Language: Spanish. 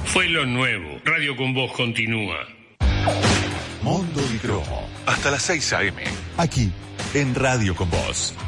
Fue lo nuevo. Radio con Vos continúa. Mundo y Cromo. Hasta las 6 a.m. Aquí, en Radio con Vos.